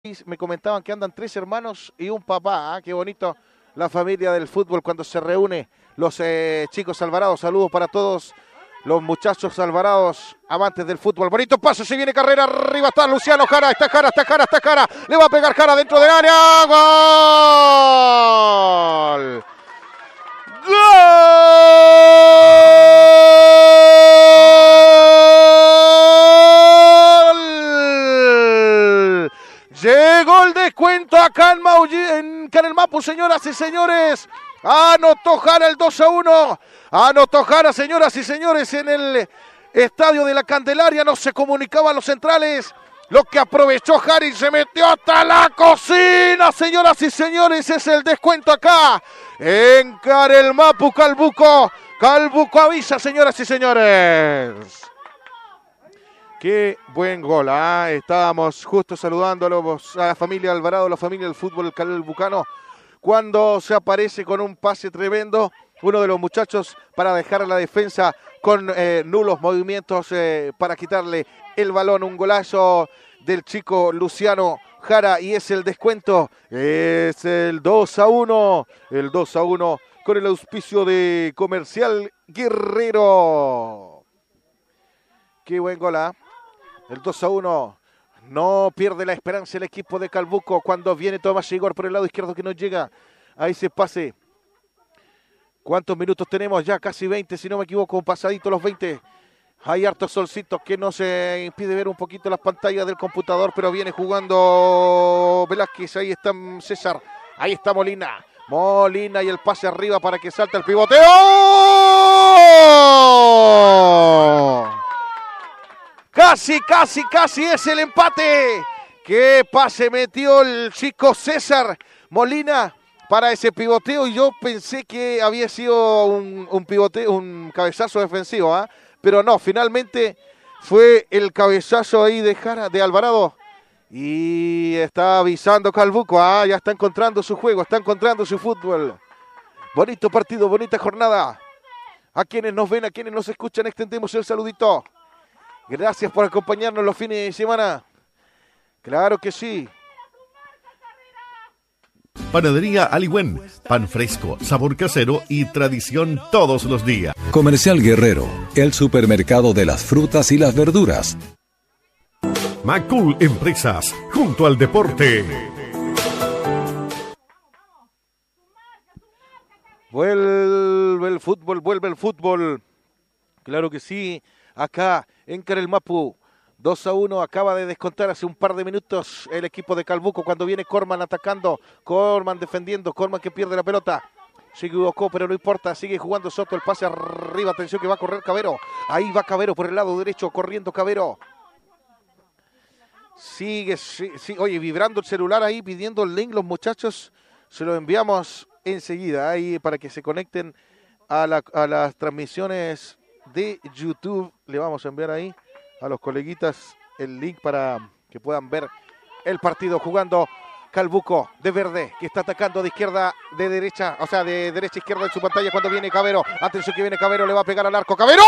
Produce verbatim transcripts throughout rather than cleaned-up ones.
Me comentaban que andan tres hermanos y un papá. ¿eh? Qué bonito la familia del fútbol cuando se reúne. Los eh, chicos Alvarados, saludos para todos los muchachos Alvarados, amantes del fútbol. Bonito paso, se viene carrera, arriba está Luciano Jara, está Jara, está Jara, está Jara. Le va a pegar Jara dentro del área. ¡Gol! ¡Gol! Llegó el descuento acá en, Maullí, en Canelmapu, señoras y señores. Anotó Jara el dos a uno. Anotó Jara, señoras y señores, en el estadio de la Candelaria. No se comunicaban los centrales. Lo que aprovechó Jara y se metió hasta la cocina, señoras y señores. Es el descuento acá en Canelmapu, Calbuco. Calbuco avisa, señoras y señores. Qué buen gol, ¿ah? Estábamos justo saludando a, los, a la familia Alvarado, a la familia del fútbol calbucano, cuando se aparece con un pase tremendo, uno de los muchachos para dejar a la defensa con eh, nulos movimientos eh, para quitarle el balón, un golazo del chico Luciano Jara y es el descuento, es el dos a uno, el dos a uno con el auspicio de Comercial Guerrero. Qué buen gol, ¿ah? El dos a uno, no pierde la esperanza el equipo de Calbuco cuando viene Tomás Igor por el lado izquierdo que no llega a ese pase. ¿Cuántos minutos tenemos? Ya casi veinte, si no me equivoco, pasadito los veinte. Hay hartos solcitos que no se impide ver un poquito las pantallas del computador, pero viene jugando Velázquez, ahí está César, ahí está Molina. Molina y el pase arriba para que salte el pivoteo. Casi, casi, casi es el empate. Qué pase metió el chico César Molina para ese pivoteo. Y yo pensé que había sido un, un pivoteo, un cabezazo defensivo, ¿eh? Pero no, finalmente fue el cabezazo ahí de Jara, de Alvarado. Y está avisando Calbuco, ¿ah? Ya está encontrando su juego, está encontrando su fútbol. Bonito partido, bonita jornada. A quienes nos ven, a quienes nos escuchan, extendemos el saludito. Gracias por acompañarnos los fines de semana. Claro que sí. Panadería Aligüen. Pan fresco, sabor casero y tradición todos los días. Comercial Guerrero. El supermercado de las frutas y las verduras. Macul Empresas. Junto al deporte. Vuelve el fútbol, vuelve el fútbol. Claro que sí. Acá en Canelmapu, dos a uno, acaba de descontar hace un par de minutos el equipo de Calbuco cuando viene Corman atacando, Corman defendiendo, Corman que pierde la pelota, se equivocó pero no importa, sigue jugando Soto, el pase arriba, atención que va a correr Cabero, ahí va Cabero por el lado derecho, corriendo Cabero, sigue, sí, sí, oye, vibrando el celular ahí, pidiendo el link, los muchachos, se lo enviamos enseguida, ahí para que se conecten a, la, a las transmisiones de YouTube. Le vamos a enviar ahí a los coleguitas el link para que puedan ver el partido jugando Calbuco de verde, que está atacando de izquierda, de derecha, o sea, de derecha a izquierda en su pantalla cuando viene Cabero. Atención que viene Cabero, le va a pegar al arco. ¡Cabero!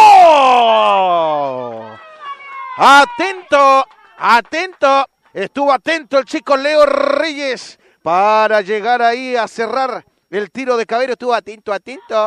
Atento, atento, estuvo atento el chico Leo Reyes para llegar ahí a cerrar el tiro de Cabero. Estuvo atento, atento.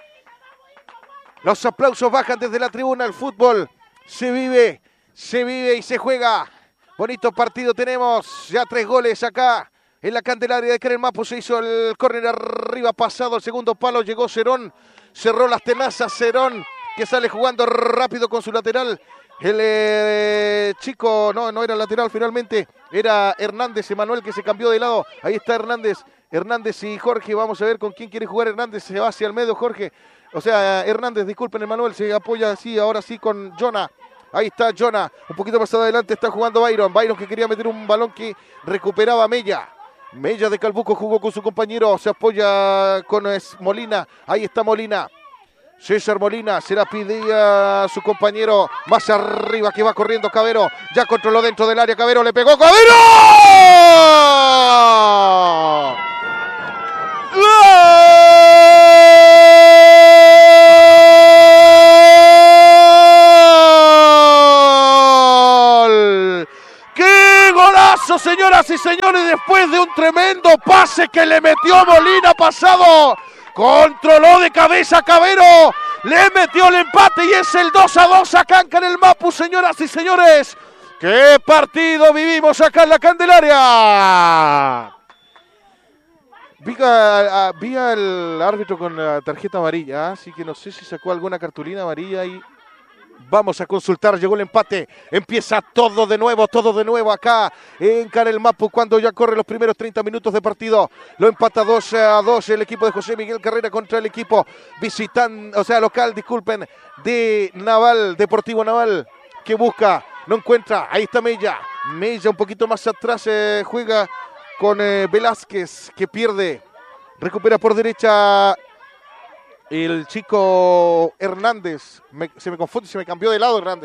Los aplausos bajan desde la tribuna. El fútbol se vive, se vive y se juega. Bonito partido tenemos. Ya tres goles acá en la Candelaria de Canelmapu. Se hizo el córner arriba, pasado el segundo palo. Llegó Cerón, cerró las tenazas. Cerón que sale jugando rápido con su lateral. El eh, chico, no, no era lateral finalmente. Era Hernández, Emanuel que se cambió de lado. Ahí está Hernández. Hernández y Jorge. Vamos a ver con quién quiere jugar Hernández. Se va hacia el medio Jorge. O sea, Hernández, disculpen, Emanuel, se apoya así, ahora sí con Jonah. Ahí está Jonah, un poquito más adelante está jugando Byron. Byron que quería meter un balón que recuperaba Mella. Mella de Calbuco jugó con su compañero, se apoya con Molina. Ahí está Molina. César Molina se la pide a su compañero más arriba que va corriendo Cabero. Ya controló dentro del área, Cabero le pegó. ¡Cabero! ¡Gol! eso, señoras y señores, después de un tremendo pase que le metió Molina pasado. Controló de cabeza Cavero. Le metió el empate y es el dos a dos acá en Canel Mapu, señoras y señores. ¡Qué partido vivimos acá en la Candelaria! Vi, a, a, vi al árbitro con la tarjeta amarilla, así que no sé si sacó alguna cartulina amarilla y vamos a consultar. Llegó el empate, empieza todo de nuevo, todo de nuevo acá en Canel Mapu cuando ya corre los primeros treinta minutos de partido. Lo empata dos a dos el equipo de José Miguel Carrera contra el equipo visitante, o sea local, disculpen, de Naval, Deportivo Naval, que busca, no encuentra, ahí está Mella, Mella un poquito más atrás, eh, juega con eh, Velázquez, que pierde, recupera por derecha el chico Hernández. Me, se me confunde, se me cambió de lado Hernández.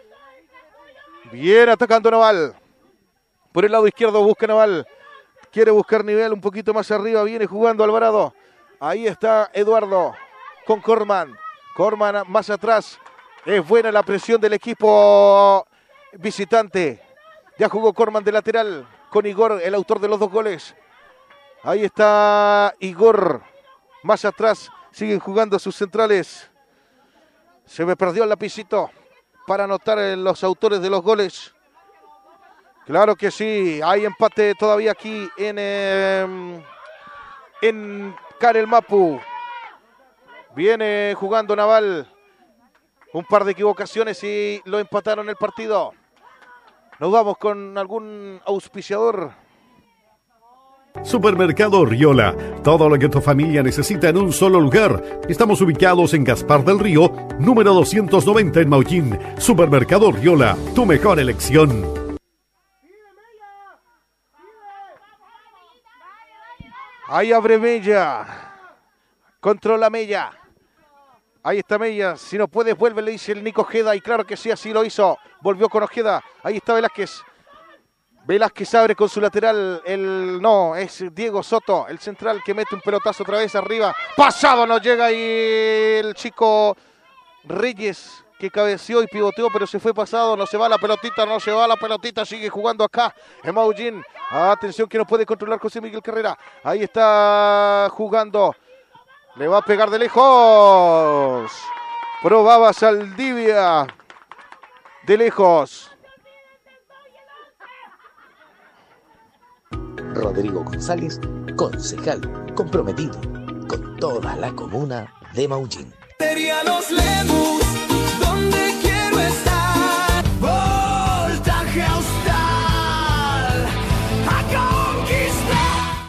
Viene atacando Naval. Por el lado izquierdo busca Naval. Quiere buscar nivel un poquito más arriba. Viene jugando Alvarado. Ahí está Eduardo con Corman. Corman más atrás. Es buena la presión del equipo visitante. Ya jugó Corman de lateral con Igor, el autor de los dos goles. Ahí está Igor. Más atrás siguen jugando sus centrales. Se me perdió el lapicito para anotar los autores de los goles. Claro que sí, hay empate todavía aquí en, eh, en Canel Mapu. Viene jugando Naval. Un par de equivocaciones y lo empataron el partido. Nos vamos con algún auspiciador. Supermercado Riola, todo lo que tu familia necesita en un solo lugar. Estamos ubicados en Gaspar del Río, número doscientos noventa en Maullín. Supermercado Riola, tu mejor elección. Ahí abre Mella. Controla Mella. Ahí está Mella. Si no puedes, vuelve, le dice el Nico Ojeda. Y claro que sí, así lo hizo. Volvió con Ojeda. Ahí está Velázquez. Velázquez abre con su lateral, el no, es Diego Soto, el central que mete un pelotazo otra vez arriba. Pasado no llega y el chico Reyes que cabeció y pivoteó, pero se fue pasado, no se va la pelotita, no se va la pelotita, sigue jugando acá en Maullín. Atención que no puede controlar José Miguel Carrera. Ahí está jugando, le va a pegar de lejos. Probaba Saldivia de lejos. Rodrigo González, concejal comprometido con toda la comuna de Maullín. Los Lemus, donde quiero estar. Voltaje Austral, a conquistar.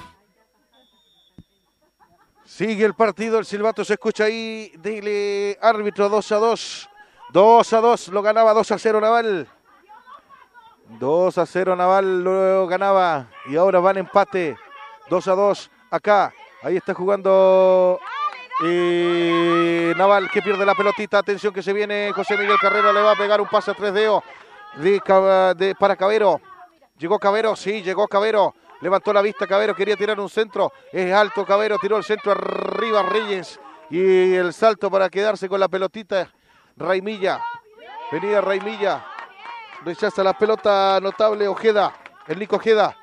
Sigue el partido, el silbato se escucha ahí del árbitro. Dos a dos. dos a dos, lo ganaba dos a cero Naval. dos a cero Naval lo ganaba y ahora van empate. dos a dos acá. Ahí está jugando eh, Naval, que pierde la pelotita. Atención que se viene José Miguel Carrera. Le va a pegar un pase a tres dedos de, de, para Cavero. Llegó Cavero, sí, llegó Cavero. Levantó la vista Cavero, quería tirar un centro. Es alto Cavero, tiró el centro arriba Reyes. Y el salto para quedarse con la pelotita. Raimilla. Venía Raimilla. Rechaza la pelota notable Ojeda, el Nico Ojeda.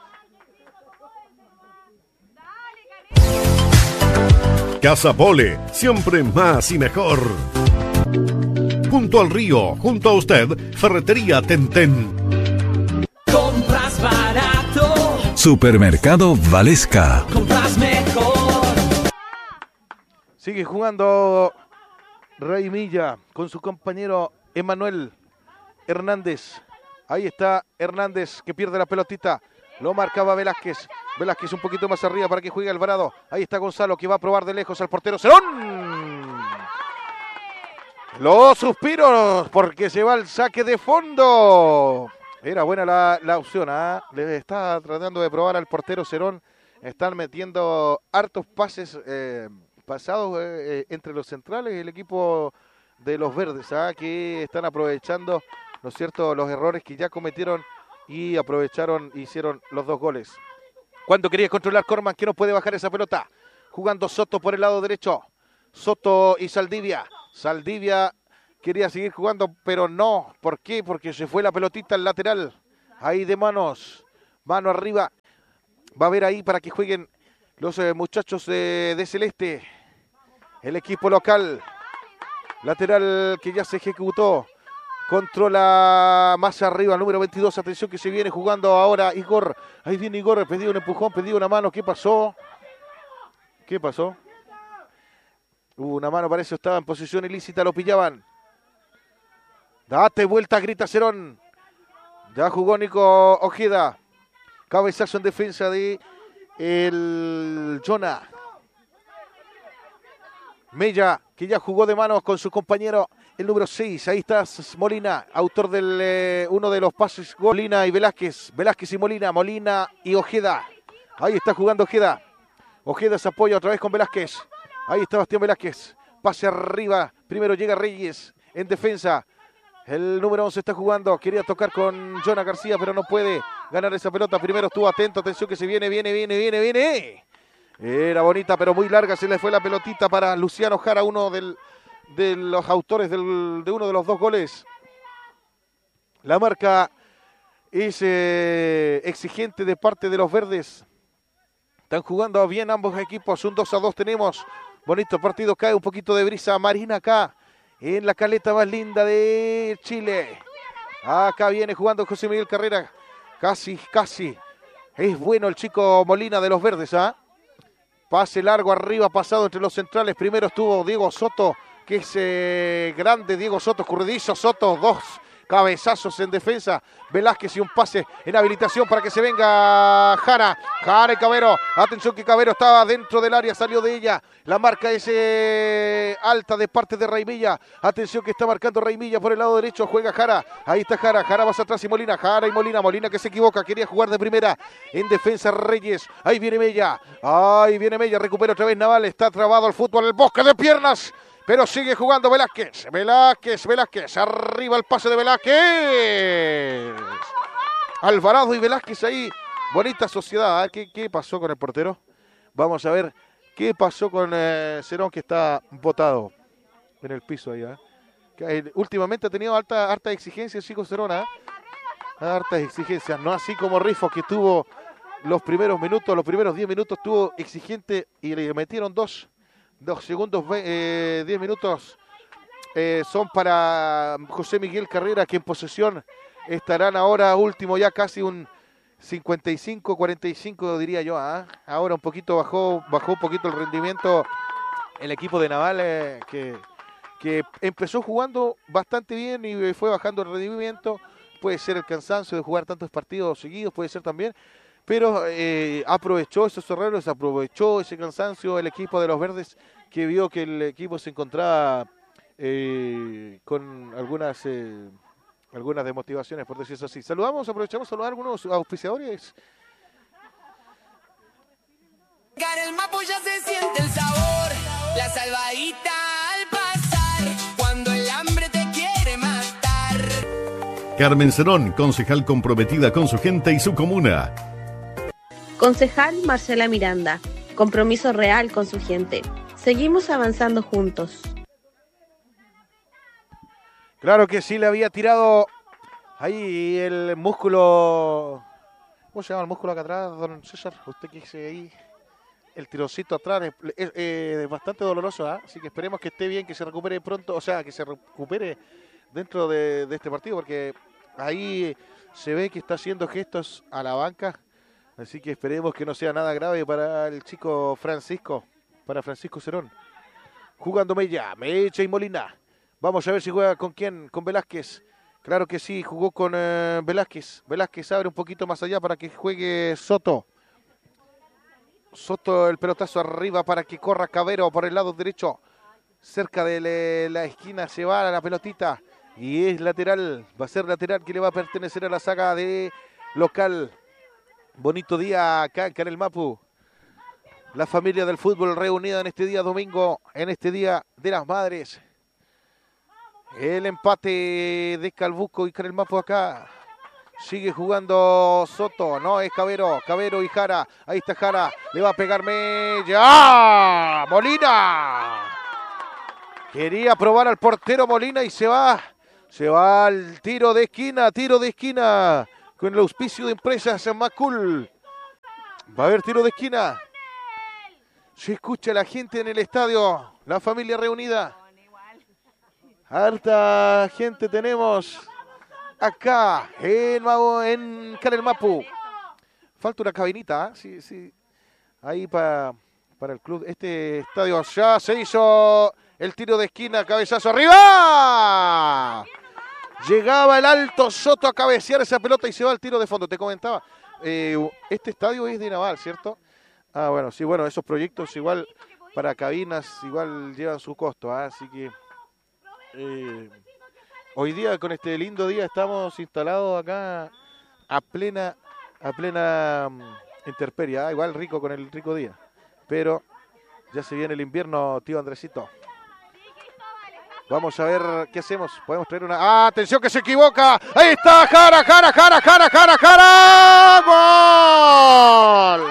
Casa Pole, siempre más y mejor. Junto al río, junto a usted, Ferretería Tentén. Compras barato. Supermercado Valesca. Compras mejor. Sigue jugando Raimilla con su compañero Emanuel Hernández. Ahí está Hernández que pierde la pelotita. Lo marcaba Velázquez. Velázquez un poquito más arriba para que juegue Alvarado. Ahí está Gonzalo que va a probar de lejos al portero Cerón. Los suspiros porque se va al saque de fondo. Era buena la, la opción. ¿eh? Le está tratando de probar al portero Cerón. Están metiendo hartos pases eh, pasados eh, entre los centrales. El equipo de los verdes, ¿eh? que están aprovechando, ¿no es cierto?, los errores que ya cometieron y aprovecharon, hicieron los dos goles. Cuando quería controlar Corman, que no puede bajar esa pelota. Jugando Soto por el lado derecho. Soto y Saldivia. Saldivia quería seguir jugando, pero no. ¿Por qué? Porque se fue la pelotita al lateral. Ahí de manos. Mano arriba. Va a haber ahí para que jueguen los eh, muchachos de, de Celeste. El equipo local. Lateral que ya se ejecutó. Controla más arriba, número veintidós. Atención que se viene jugando ahora Igor. Ahí viene Igor, pedido un empujón, pedido una mano. ¿Qué pasó? ¿Qué pasó? Hubo una mano, parece que estaba en posición ilícita, lo pillaban. Date vuelta, grita Cerón. Ya jugó Nico Ojeda. Cabezazo en defensa de el Jonah. Mella, que ya jugó de manos con su compañero, el número seis. Ahí está Molina, autor del eh, uno de los pases. Molina y Velázquez. Velázquez y Molina. Molina y Ojeda. Ahí está jugando Ojeda. Ojeda se apoya otra vez con Velázquez. Ahí está Bastián Velázquez. Pase arriba. Primero llega Reyes en defensa. El número once está jugando. Quería tocar con Jonah García, pero no puede ganar esa pelota. Primero estuvo atento. Atención que se viene, viene, viene, viene, viene. Era bonita, pero muy larga. Se le fue la pelotita para Luciano Jara, uno del, de los autores del, de uno de los dos goles. La marca es eh, exigente de parte de los verdes. Están jugando bien ambos equipos. Un dos a dos tenemos. Bonito partido. Cae un poquito de brisa marina acá en la caleta más linda de Chile. Acá viene jugando José Miguel Carrera. Casi, casi. Es bueno el chico Molina de los verdes, ¿ah? ¿eh? Pase largo arriba, pasado entre los centrales. Primero estuvo Diego Soto, que es eh, grande. Diego Soto, escurridizo. Soto, dos cabezazos en defensa. Velázquez y un pase en habilitación para que se venga Jara. Jara y Cabero. Atención que Cabero estaba dentro del área, salió de ella. La marca es eh, alta de parte de Raimilla. Atención que está marcando Raimilla por el lado derecho. Juega Jara. Ahí está Jara. Jara va hacia atrás y Molina. Jara y Molina. Molina que se equivoca. Quería jugar de primera. En defensa Reyes. Ahí viene Mella. Ahí viene Mella. Recupera otra vez Naval. Está trabado el fútbol. El bosque de piernas. Pero sigue jugando Velázquez. Velázquez, Velázquez. Arriba el pase de Velázquez. Alvarado y Velázquez ahí. Bonita sociedad. ¿eh? ¿Qué, ¿Qué pasó con el portero? Vamos a ver qué pasó con eh, Cerón, que está botado en el piso ahí. ¿eh? Que, eh, últimamente ha tenido alta, alta exigencia, chico Cerón. ¿eh? Hartas exigencias. No así como Rifo, que tuvo los primeros minutos, los primeros diez minutos tuvo exigente y le metieron dos. Dos segundos, eh, diez minutos eh, son para José Miguel Carrera, que en posesión estarán ahora último, ya casi un cincuenta y cinco, cuarenta y cinco diría yo. ¿eh? Ahora un poquito bajó, bajó un poquito el rendimiento el equipo de Naval, eh, que, que empezó jugando bastante bien y fue bajando el rendimiento. Puede ser el cansancio de jugar tantos partidos seguidos, puede ser también. Pero eh, aprovechó esos errores, aprovechó ese cansancio el equipo de los verdes, que vio que el equipo se encontraba eh, con algunas eh, algunas desmotivaciones, por decirlo así. Saludamos, aprovechamos a saludar a algunos auspiciadores. En el Mapu ya se siente el sabor, la salvadita al pasar, cuando el hambre te quiere matar. Carmen Cerón, concejal comprometida con su gente y su comuna. Concejal Marcela Miranda, compromiso real con su gente. Seguimos avanzando juntos. Claro que sí, le había tirado ahí el músculo. ¿Cómo se llama el músculo acá atrás, don César? Usted que dice ahí, el tironcito atrás es, es, es bastante doloroso, ¿eh? Así que esperemos que esté bien, que se recupere pronto, o sea, que se recupere dentro de, de este partido, porque ahí se ve que está haciendo gestos a la banca. Así que esperemos que no sea nada grave para el chico Francisco, para Francisco Cerón. Jugando Mella, Mella y Molina. Vamos a ver si juega con quién, con Velázquez. Claro que sí, jugó con eh, Velázquez. Velázquez abre un poquito más allá para que juegue Soto. Soto, el pelotazo arriba para que corra Cabero por el lado derecho. Cerca de le, la esquina se va a la pelotita. Y es lateral, va a ser lateral que le va a pertenecer a la saga de local. Bonito día acá en Canel Mapu. La familia del fútbol reunida en este día domingo, en este día de las madres. El empate de Calbuco y Canel Mapu acá. Sigue jugando Soto, no es Cabero, Cabero y Jara. Ahí está Jara, le va a pegar Mella. ¡Ah! Molina. Quería probar al portero Molina y se va. Se va al tiro de esquina, tiro de esquina. con el auspicio de Empresas Macul. Va a haber tiro de esquina. Se escucha la gente en el estadio, la familia reunida. Harta gente tenemos acá en, en Canel Mapu. Falta una cabinita, ¿eh? Sí, sí. Ahí para, para el club. Este estadio ya se hizo el tiro de esquina, cabezazo arriba. Llegaba el Alto Soto a cabecear esa pelota y se va al tiro de fondo. Te comentaba, eh, este estadio es de Naval, ¿cierto? Ah, bueno, sí, bueno, esos proyectos igual para cabinas igual llevan su costo, ¿eh? Así que eh, hoy día con este lindo día estamos instalados acá a plena, a plena um, intemperie, ¿eh? Igual rico con el rico día, pero ya se viene el invierno, tío Andresito. Vamos a ver qué hacemos. Podemos traer una... ¡Ah, atención que se equivoca! ¡Ahí está! ¡Jara, Jara, Jara, Jara, Jara, Jara! ¡Gol!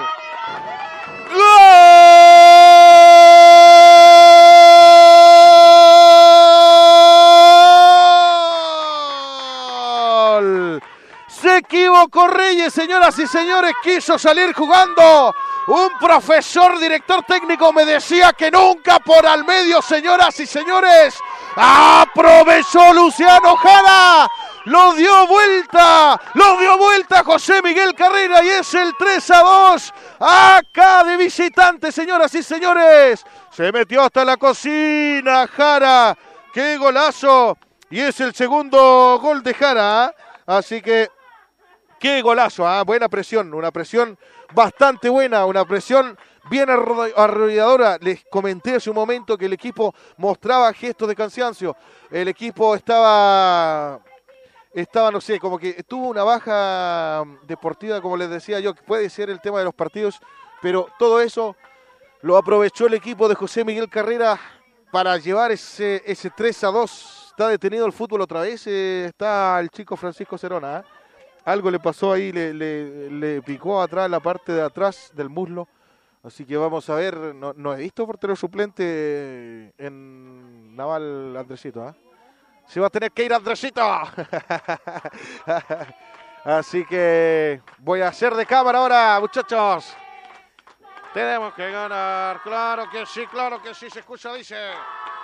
¡Gol! Se equivocó Reyes, señoras y señores. Quiso salir jugando. Un profesor, director técnico, me decía que nunca por al medio, señoras y señores. Aprovechó Luciano Jara. Lo dio vuelta. Lo dio vuelta José Miguel Carrera y es el tres a dos. Acá de visitante, señoras y señores. Se metió hasta la cocina Jara. ¡Qué golazo! Y es el segundo gol de Jara. ¿eh? Así que, qué golazo. ¿eh? Buena presión. Una presión bastante buena. Una presión bien arrolladora. Les comenté hace un momento que el equipo mostraba gestos de cansancio. El equipo estaba... Estaba, no sé, como que tuvo una baja deportiva, como les decía yo, que puede ser el tema de los partidos, pero todo eso lo aprovechó el equipo de José Miguel Carrera para llevar ese, ese tres a dos. Está detenido el fútbol otra vez, eh, está el chico Francisco Cerona. ¿eh? Algo le pasó ahí, le, le, le picó atrás, la parte de atrás del muslo. Así que vamos a ver, no, no he visto portero suplente en Naval Andresito, ¿eh? Se va a tener que ir Andresito. Así que voy a hacer de cámara ahora, muchachos. Tenemos que ganar. Claro que sí, claro que sí. Se escucha, dice.